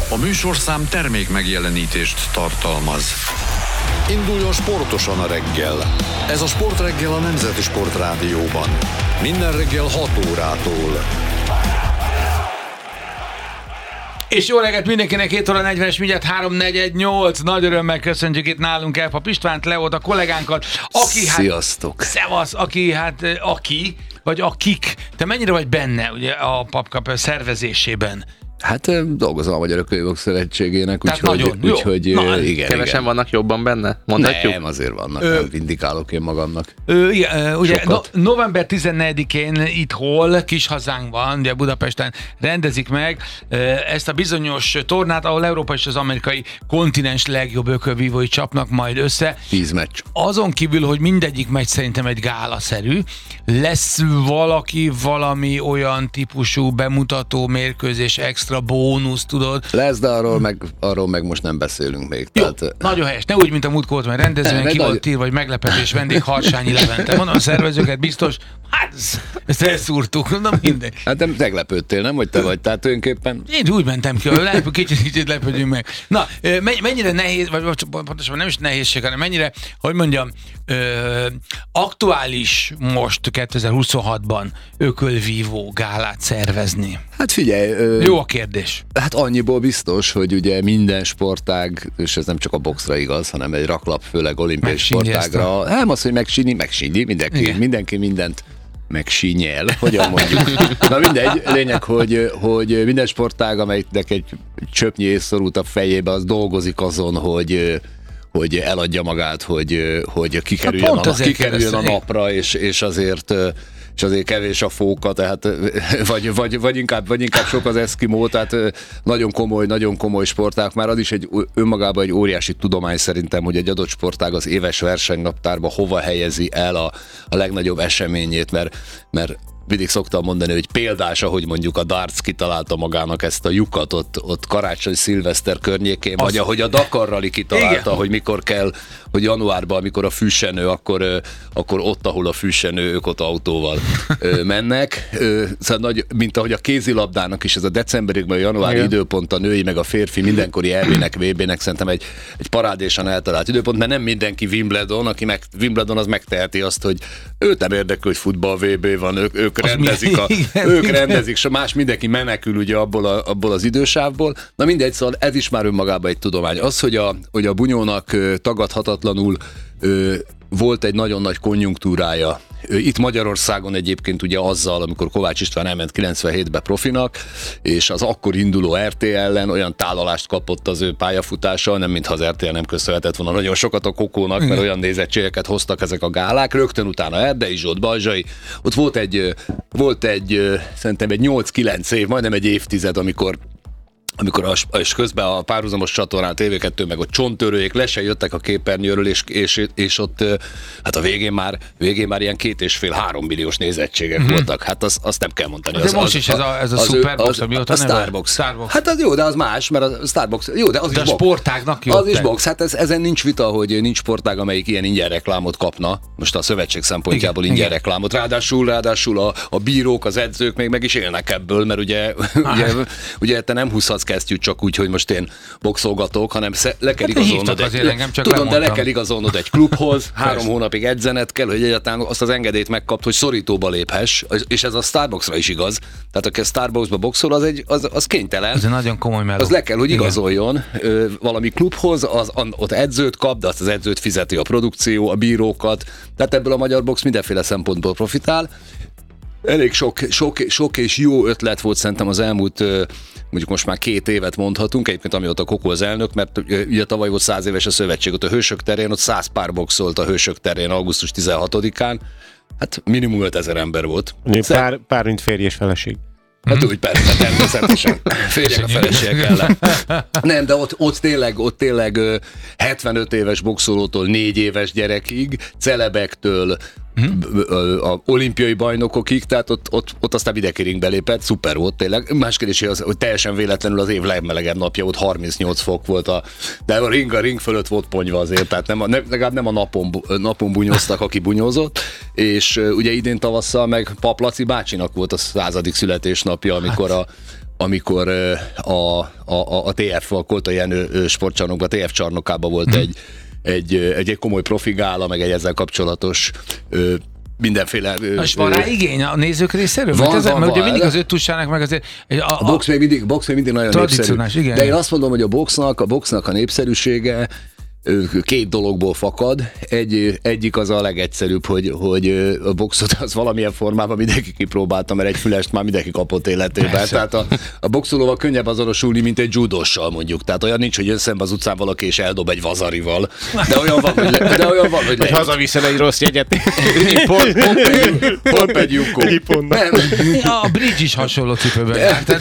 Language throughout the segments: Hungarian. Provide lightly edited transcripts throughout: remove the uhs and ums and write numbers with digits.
A műsorszám termék megjelenítést tartalmaz. Induljon sportosan a reggel. Ez a Sportreggel a Nemzeti Sportrádióban. Minden reggel 6 órától. És jó reggelt mindenkinek, 2 óra 40-es, mindjárt 3:48. Nagy örömmel köszöntjük itt nálunk Elfap Istvánt, Leót, a kollégánkat, aki Sziasztok! Szevasz, aki, vagy akik. Te mennyire vagy benne ugye a PapCup szervezésében? Hát dolgozom a Magyar Könyvok Szövetségének, úgyhogy igen. Kevesen vannak jobban benne? Mondhatjuk? Nem, azért vannak, nem vindikálok én magamnak. Ugye november 14-én itt kis hazánkban, ugye Budapesten rendezik meg ezt a bizonyos tornát, ahol Európa és az amerikai kontinens legjobb ökölvívói csapnak majd össze. 10 meccs. Azon kívül, hogy mindegyik meccs szerintem egy gálaszerű, lesz valami olyan típusú bemutató mérkőzés, extra bónusz, tudod? Lesz, de arról meg most nem beszélünk még. Jó, tehát... nagyon helyes. Ne úgy, mint a múltkor volt, mert rendezően ki volt írva, vagy meglepetés vendég Harsányi Levente. Mondom, a szervezőket biztos, hát ezt elszúrtuk, na mindegy. Hát nem meglepődtél, nem? Hogy te vagy, tehát tulajdonképpen... Én úgy mentem ki, hogy kicsit lepődjünk meg. Na, mennyire nehéz, vagy pontosan nem is nehézség, hanem mennyire, hogy mondjam, aktuális most 2026-ban ökölvívó gálát szervezni? Hát figyelj... Jó a kérdés. Hát annyiból biztos, hogy ugye minden sportág, és ez nem csak a boxra igaz, hanem egy raklap, főleg olimpiai sportágra. Nem az, hogy megsínyi, mindenki mindent megsínyel, hogyan mondjuk. Na mindegy, lényeg, hogy minden sportág, amelynek egy csöpnyi észszorult a fejébe, az dolgozik azon, hogy eladja magát, hogy kikerüljön a napra, és azért kevés a fóka, tehát vagy inkább sok az eszkimó, tehát nagyon komoly sportág. Már az is önmagában egy óriási tudomány szerintem, hogy egy adott sportág az éves versenynaptárba hova helyezi el a legnagyobb eseményét, mert mindig szoktam mondani, hogy példás, ahogy mondjuk a darts kitalálta magának ezt a lyukat ott karácsony-szilveszter környékén, vagy ahogy a Dakar Rally kitalálta, hogy mikor kell, hogy januárban, amikor a fűsenő, akkor ott, ahol a fűsenő, ők ott autóval mennek. Szóval mint ahogy a kézilabdának is ez a decemberigben, a januári időpont, a női meg a férfi mindenkori EB-nek, VB-nek szerintem egy parádésan eltalált időpont, mert nem mindenki Wimbledon, Wimbledon az megteheti azt, hogy őt nem érdekel, hogy futball VB van, ők rendezik, és más mindenki menekül ugye abból az idősávból. Na mindegy, szóval ez is már önmagában egy tudomány. Az, hogy a bunyónak tagadhatatlanul volt egy nagyon nagy konjunktúrája. Itt Magyarországon egyébként ugye azzal, amikor Kovács István elment 97-be profinak, és az akkor induló RTL-en olyan tálalást kapott az ő pályafutása, nem mintha az RTL nem köszönhetett volna nagyon sokat a Kokónak, mert olyan nézettségeket hoztak ezek a gálák. Rögtön utána Erdei Zsolt, Balzsai. Ott volt egy szerintem egy 8-9 év, majdnem egy évtized, amikor és közben a párhuzamos csatornán TV2 meg ott csonttörőjék le se jöttek a képernyőről, és ott hát a végén már ilyen 2,5-3 milliós nézettségek voltak. Hát azt nem kell mondani. De most is ez a Superbox, ami ott a Starbox. Hát az jó, de az más, mert a Starbox jó, de az de is a sportágnak jó. Az is box. Hát ezen nincs vita, hogy nincs sportág, amelyik ilyen ingyen reklámot kapna. Most a szövetség szempontjából ingyen reklámot. Ráadásul a bírók, az edzők még meg is élnek ebből, mert ugye te nem húzhatsz kesztyűt csak úgy, hogy most én boxolgatok, hanem le kell igazolnod egy klubhoz, 3 hónapig edzened kell, hogy egyáltalán azt az engedélyt megkapd, hogy szorítóba léphess, és ez a Starboxra is igaz. Tehát aki a Starboxba boxol, az kénytelen. Ez egy nagyon komoly meló. Az le kell, hogy igazoljon valami klubhoz, ott edzőt kap, de azt az edzőt fizeti a produkció, a bírókat, tehát ebből a magyar box mindenféle szempontból profitál. Elég sok és jó ötlet volt szerintem az elmúlt, mondjuk most már 2 évet mondhatunk, egyébként amióta Kokó az elnök, mert ugye tavaly volt 100 éves a szövetség, ott a Hősök terén, ott 100 pár boxolt a Hősök terén augusztus 16-án, hát minimum 5000 ember volt. Pár mint férj és feleség. Hát úgy persze, természetesen. Férjek a feleségek ellen. Nem, de ott tényleg 75 éves boxolótól 4 éves gyerekig, celebektől a olimpiai bajnokokig, tehát ott aztán Videki Ring belépett, szuper volt tényleg. Más kérdés, hogy teljesen véletlenül az év legmelegebb napja volt, 38 fok volt, de a ring fölött volt ponyva azért, tehát legalább nem a napon bunyóztak, aki bunyózott, és ugye idén tavasszal meg Pap Laci bácsinak volt a 100. születésnapja, amikor amikor a TF, a Koltai Jenő sportcsarnokban, a TF csarnokában volt egy komoly profi gála, meg egy ezzel kapcsolatos mindenféle... És van rá igény a nézők részéről? Van. Ugye mindig az 5 tussának meg azért... A box még mindig nagyon népszerű. Igen. De én azt mondom, hogy a boxnak a népszerűsége két dologból fakad. Egyik az a legegyszerűbb, hogy a boxot az valamilyen formában mindenki kipróbálta, mert egy fülest már mindenki kapott életében. Persze. Tehát a boxolóval könnyebb azonosulni, mint egy judossal mondjuk. Tehát olyan nincs, hogy jön szembe az utcán valaki és eldob egy vazarival. De olyan van, hogy hazaviszel egy rossz jegyet. Pont egy lyukó. A bridge is hasonló cipőben.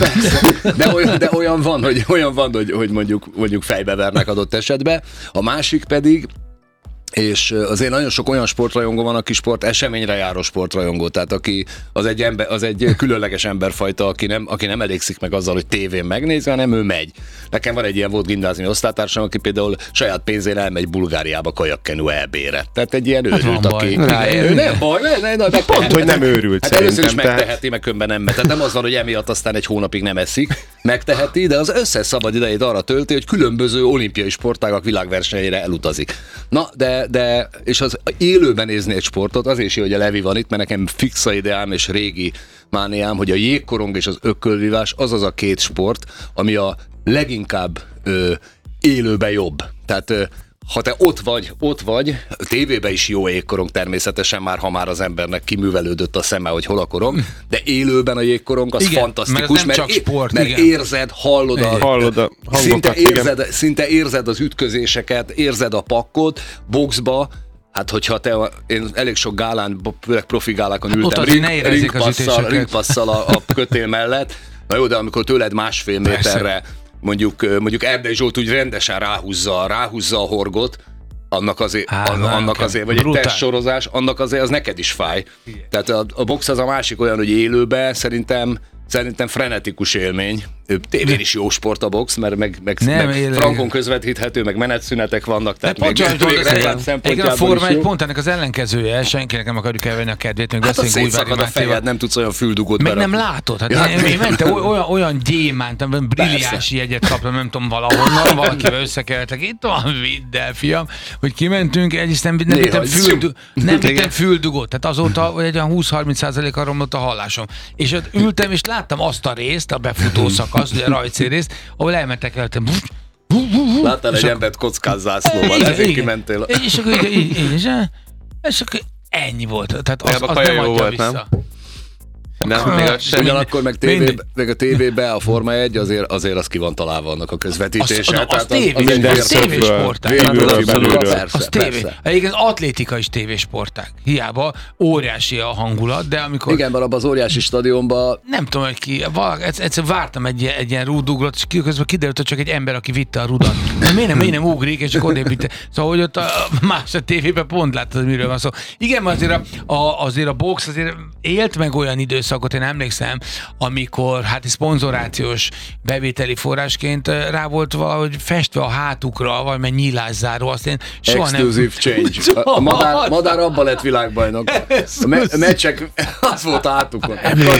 De olyan van, hogy mondjuk fejbevernek adott esetben. A másik pedig, és azért nagyon sok olyan sportrajongó van, aki eseményre járó sportrajongó, tehát aki az egy különleges emberfajta, aki nem elégszik meg azzal, hogy tévén megnézi, hanem ő megy. Nekem van egy ilyen volt gimnáziumi osztálytársam, aki például saját pénzén elmegy Bulgáriába kajakkenu EB-re. Tehát egy ilyen őrült, aki... Nem baj, pont, hogy nem őrült hát először is megteheti, meg különben nem. Tehát nem az van, hogy emiatt aztán egy hónapig nem eszik, megteheti, de az összes szabad idejét arra tölti, hogy különböző olimpiai sportágak világversenyére elutazik. Na, de és az élőben nézni egy sportot, azért is jó, hogy a Levi van itt, mert nekem fixa ideám és régi mániám, hogy a jégkorong és az ökölvívás az a két sport, ami a leginkább élőben jobb. Tehát ha te ott vagy, a tévében is jó jégkorong természetesen már, ha már az embernek kiművelődött a szeme, hogy hol a korong, de élőben a jégkorong az igen, fantasztikus, mert érzed, hallod a hangokat, szinte érzed az ütközéseket, érzed a pakkot, boxba. Hát, hogyha én elég sok gálán, főleg profi gálákon ültem, ringpasszal a kötél mellett, na jó, de amikor tőled 1,5 méterre mondjuk Erdei Zsolt úgy rendesen ráhúzza a horgot, annak azért vagy egy testsorozás, annak azért az neked is fáj. Igen. Tehát a box az a másik olyan, hogy élőben szerintem frenetikus élmény. Tévén is jó sport a box, mert meg frankon közvetíthető, meg menetszünetek vannak, tehát még reklám szempontjából a Forma 1 pont ennek az ellenkezője, senkinek nem akarjuk elvenni a kedvét, még beszélünk szétszakad a fejed, nem tudsz olyan füldugót meg nem látod, én mentem olyan gyémánt, brilliánsi jegyet kaptam, nem tudom valahonnan, valakivel összekeltek, itt van, vidd el, fiam, hogy kimentünk, nem vittem füldugót, tehát azóta egy olyan 20-30%-kal romlott a hallásom. És ott ültem, és láttam azt a részt, a befutó szakasz, ugye a rajci részt, ahol elmentek előttem. Láttál egy embert kockázászlóval, ezért kimentél. És akkor ennyi volt. Tehát az nem adja vissza. Ugyanakkor meg a tévében a Forma 1 azért az ki van találva annak a közvetítése. Az tévésportág. Az egyébként atlétika is tévésportág. Hiába óriási a hangulat, de amikor... Igen, abban az óriási stadionban... Nem tudom, hogy ki. Egyszer vártam egy ilyen rúdugrot, és közben kiderült, hogy csak egy ember, aki vitte a rudat. Miért nem ugrik, és csak odébb vitte. Szóval, hogy ott a más a tévében pont láttad, miről van szó. Igen, azért a box azért élt meg olyan időszakot, én emlékszem, amikor szponzorációs bevételi forrásként rá volt valahogy festve a hátukra, valamely nyílászáró, azt én soha Exclusive change. A madár abban lett világbajnok. A meccsek az volt a hátukon.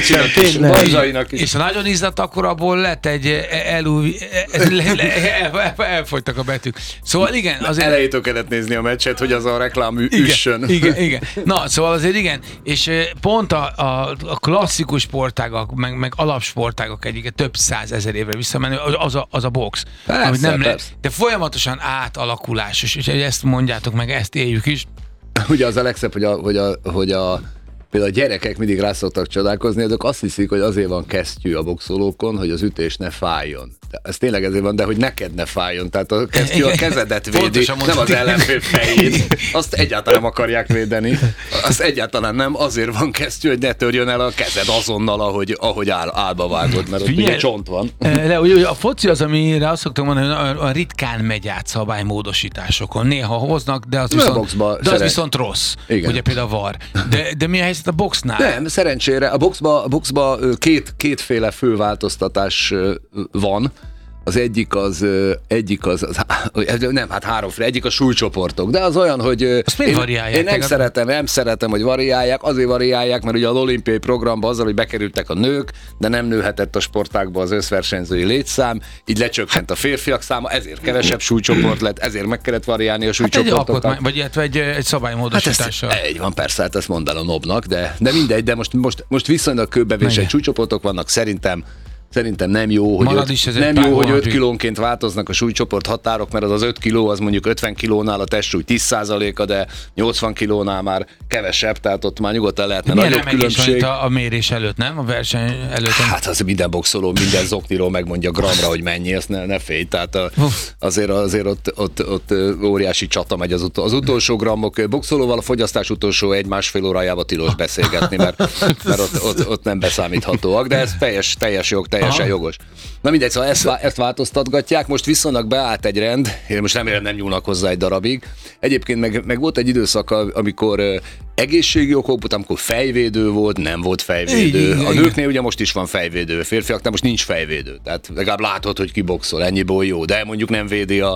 És ha nagyon izzadt, akkor abból lett egy elfogytak a betűk. Szóval igen. Elejétől kellett nézni a meccset, hogy az a reklám üssön. Igen. Na, szóval azért igen. És pont a klasszikus sportágak, meg alapsportágak egyik több 100 000 évre visszamenő, az a box. Persze. De folyamatosan átalakulásos, és ezt mondjátok meg, ezt éljük is. Ugye az a legszebb, hogy például a gyerekek mindig rá szoktak csodálkozni, azok azt hiszik, hogy azért van kesztyű a boxolókon, hogy az ütés ne fájjon. Ez tényleg ezért van, de hogy neked ne fájjon. Tehát a kesztyű a kezedet védi, nem az ellenfél fejét. Azt egyáltalán nem akarják védeni. Azt egyáltalán nem. Azért van kesztyű, hogy ne törjön el a kezed azonnal, ahogy állba vágod, mert ott ugye csont van. De ugye a foci az, amire azt szoktam mondani, hogy ritkán megy át szabálymódosításokon. Néha hoznak, de az viszont rossz. Igen. Ugye például VAR. De mi a helyzet a boxnál? Nem, szerencsére. A boxba kétféle fő változtatás van. Az egyik egyik a súlycsoportok, de az olyan, hogy én nem szeretem, hogy variálják, azért variálják, mert ugye az olimpiai programban azzal, hogy bekerültek a nők, de nem nőhetett a sportágba az összversenyzői létszám, így lecsökkent a férfiak száma, ezért kevesebb súlycsoport lett, ezért meg kellett variálni a súlycsoportokat. Vagy egy szabálymódosítással. Így van, persze, hát ezt mondd el a NOB-nak, de mindegy, de most viszonylag kőbevésett súlycsoportok vannak, Szerintem nem jó, hogy 5 kilónként változnak a súlycsoport határok, mert az 5 kiló, az mondjuk 50 kilónál a testsúly 10%-a, de 80 kilónál már kevesebb, tehát ott már nyugodtan lehetne nagyobb különbség. A mérés előtt, nem? A verseny előtt. Hát az minden boxoló, minden zokniról megmondja gramra, hogy mennyi, ezt ne félj. Tehát azért ott óriási csata megy az utolsó grammok. Boxolóval a fogyasztás utolsó 1-1,5 órájába tilos beszélgetni, mert ott nem beszámíthatóak, de ez teljes jog, teljesen jogos. Na mindegy, szóval ezt változtatgatják, most viszonylag beállt egy rend, én most remélem nem nyúlnak hozzá egy darabig. Egyébként meg volt egy időszak, amikor egészségi okok, amikor fejvédő volt, nem volt fejvédő. A nőknél ugye most is van fejvédő, férfiaknál most nincs fejvédő. Tehát legalább látod, hogy ki boxol, ennyiból jó, de mondjuk nem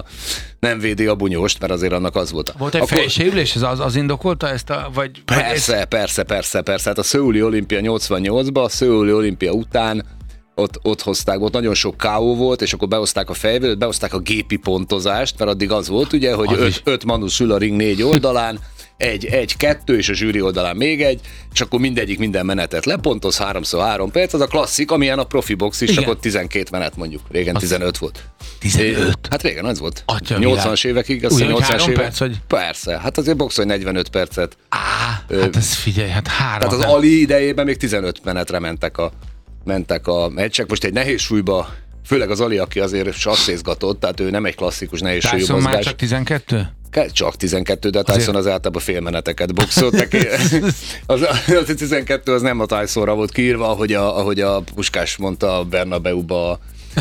védi a bunyost, mert azért annak az volt. Volt egy fejsérülés, az indokolta ezt vagy Persze. Hát a Szöuli olimpia 88-ban, a Szöuli olimpia után ott hozták, volt nagyon sok KO volt, és akkor behozták a fejvédőt, behozták a gépi pontozást, mert addig az volt ugye, hogy 5 manus ül a ring 4 oldalán, egy-kettő, és a zsűri oldalán még egy, és akkor minden menetet lepontoz, 3x3 perc, az a klasszik, amilyen a profi box is, csak ott 12 menet mondjuk, régen 15 volt. 15? Hát régen az volt. 80-as évekig, azt hiszem 80-as évek. Perc, vagy? Persze, hát azért boxolj 45 percet. Hát ez figyelj, hát 3. Tehát az Ali idejében még 15 menetre mentek a meccsek. Most egy nehéz súlyba, főleg az Ali, aki azért sasszézgatott, tehát ő nem egy klasszikus nehéz súlyú mozgás. Már csak 12? Csak 12, de a Tyson az általában félmeneteket boxolt neki. Az 12 az nem a Tysonra volt kiírva, ahogy a Puskás mondta a Bernabeuba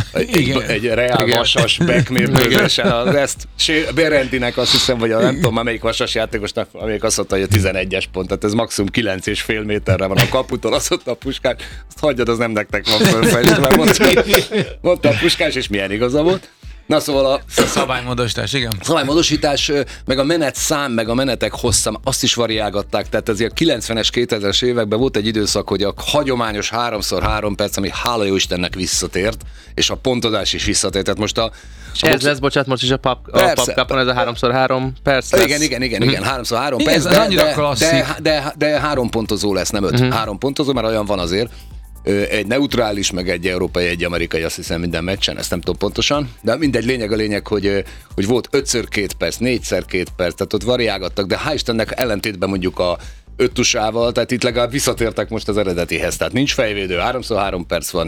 egy reál vasas backmérkőzésen. Ezt Berendinek azt hiszem, vagy nem tudom már melyik vasas játékosnak, amelyik azt mondta, hogy a 11-es pont, tehát ez maximum 9,5 méterre van a kaputól, azt mondta a Puskás, azt hagyjad, az nem nektek van fölfejlődve, mert mondta a Puskás, és milyen igaza volt. Na szóval a szabálymódosítás, igen. Szabálymódosítás, meg a menetszám, meg a menetek hossza, azt is variálgatták, tehát azért a 90-es, 2000-es években volt egy időszak, hogy a hagyományos 3x3 perc, ami hála jó Istennek visszatért, és a pontozás is visszatért. Tehát most és ez lesz, bocsánat, most is a papkapon ez a 3x3 perc lesz. Igen, 3x3 perc, de 3 pontozó lesz, nem 5. 3 pontozó, mert olyan van azért. Egy neutrális, meg egy európai, egy amerikai, azt hiszem minden meccsen, ezt nem tudom pontosan, de mindegy, lényeg, hogy volt 5x2 perc, 4x2 perc, tehát ott variálgattak, de hál' Istennek ellentétben mondjuk a 5 tusával, tehát itt legalább visszatértek most az eredetihez, tehát nincs fejvédő, 3x3 perc van,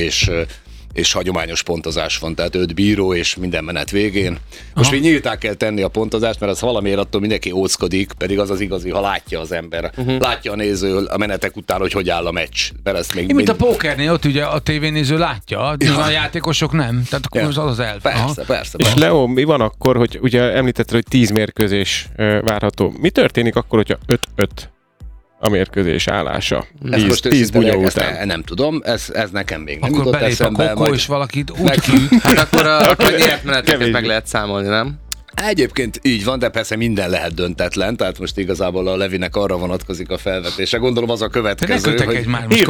és hagyományos pontozás van, tehát 5 bíró és minden menet végén. Most még nyíltá kell tenni a pontozást, mert az valamiért attól mindenki óckodik, pedig az az igazi, ha látja az ember. Látja a néző a menetek után, hogy áll a meccs. Mint a pókernél, ott ugye a tévénéző látja, a játékosok nem. Tehát akkor az elv. Persze. És Leo, mi van akkor, hogy ugye említetted, hogy 10 mérkőzés várható. Mi történik akkor, hogyha 5-5? A mérkőzés állása. 10 bunyó után. Nem tudom, ez nekem még nem jutott eszembe. Akkor belép a Kokó és valakit úgy kiüt. Hát akkor a nyertmeneteket meg lehet számolni, nem? Egyébként így van, de persze minden lehet döntetlen, tehát most igazából a Levinek arra vonatkozik a felvetése. Gondolom az a következő, hogy...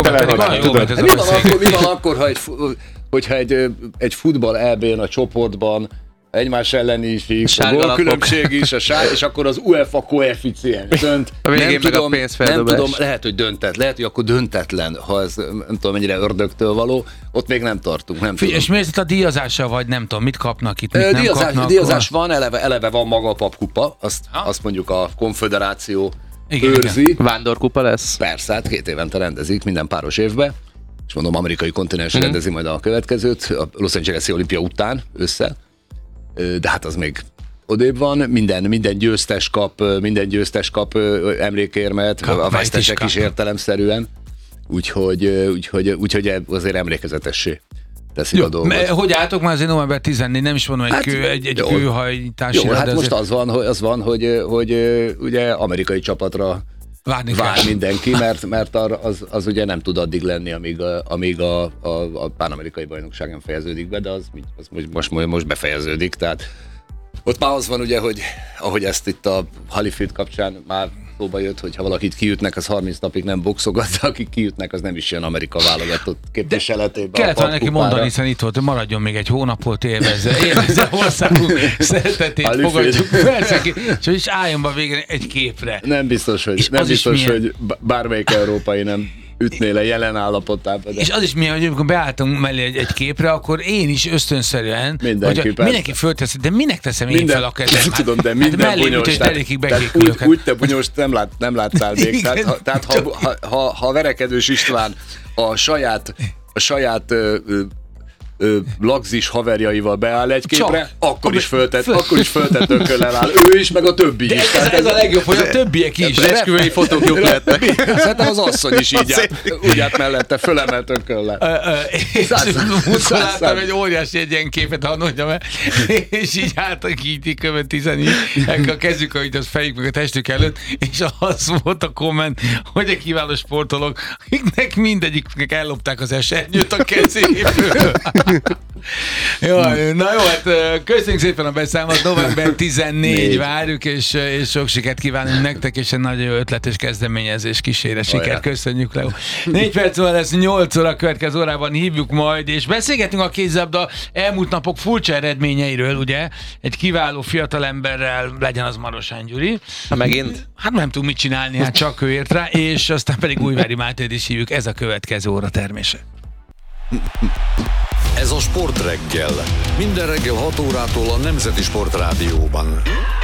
Mi van akkor, hogyha egy futball EB-n a csoportban egymás ellen is, a gólkülönbség is, és akkor az UEFA koeficiens dönt. A végén meg a pénzfeldobás. Nem tudom, lehet, hogy akkor döntetlen, ha ez nem tudom mennyire ördögtől való, ott még nem tartunk, nem tudom. És mi ez a díjazással, vagy nem tudom, mit kapnak itt, mit nem kapnak? Díjazás van, eleve van maga a papkupa, azt mondjuk a konföderáció őrzi. Vándorkupa lesz? Persze, hát 2 évente rendezik, minden páros évben. És mondom, amerikai kontinens rendezi majd a következőt, a Los Angeles-i olimpia után, össze. De hát az még odébb van, minden győztes kap emlékérmet, a vesztesek is értelemszerűen, úgyhogy azért emlékezetessé teszik a dolgot. Hogy álltok már azért november 14, nem is mondom, egy kőhajtási. Jó, hát most az van, hogy ugye amerikai csapatra vár mindenki, mert az ugye nem tud addig lenni, amíg a pánamerikai bajnokságon fejeződik be, de az most befejeződik, tehát ott már az van ugye, hogy ahogy ezt itt a Holyfield kapcsán már szóba jött, hogy ha valakit kiütnek, az 30 napig nem boxogat, de akik kiütnek, az nem is jön Amerika válogatott képviseletében. Kellett volna neki mondani, hiszen itt volt, hogy maradjon még egy hónapot, élvezze országunk szeretetét, fogadjuk. Persze, és álljon be végre egy képre. Nem biztos, hogy bármelyik európai nem ütné le jelen állapotában. És az is milyen, hogy amikor beálltunk mellé egy képre, akkor én is ösztönszerűen, mindenki föltesz, de minek teszem én fel a kezem? Nem tudom, de minden bunyós. Úgy te bunyost nem láttál még. Tehát ha Verekedős István a saját lagzis haverjaival beáll egy képre, akkor is föltett ököllel áll. Ő is, meg a többi is. Ez a legjobb, hogy a többiek is. Esküvői fotók jók lettek. Szerintem az asszony is így állt mellette, fölemelt ököllel. Múltkor láttam egy óriási egyenképet, ha mondjam el, és így álltak így követ 10 a kezük, ahogy az fejük meg a testük előtt, és az volt a komment, hogy a kiváló sportolók, akiknek mindegyiknek ellopták az esernyőt a kezéből. Jó, na jó, hát köszönjük szépen a beszámolót, november 14 várjuk, és sok sikert kívánunk nektek, és egy nagyon jó ötletes kezdeményezés kísérre sikert. Köszönjük, Leo. 4 perc múlva lesz 8 óra, következő órában hívjuk majd, és beszélgetünk a kézilabda elmúlt napok furcsa eredményeiről, ugye? Egy kiváló fiatalemberrel, legyen az Marosán Gyuri. Megint? Hát nem tud mit csinálni, hát csak ő ért rá, és aztán pedig Újvári Mátét is hívjuk, ez a következő óra termése. Ez a Sportreggel. Minden reggel 6 órától a Nemzeti Sport Rádióban.